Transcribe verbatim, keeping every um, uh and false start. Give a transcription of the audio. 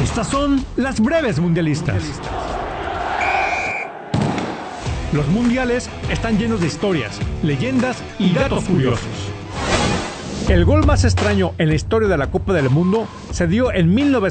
Estas son las breves mundialistas. Los mundiales están llenos de historias, leyendas y datos curiosos. El gol más extraño en la historia de la Copa del Mundo se dio en mil novecientos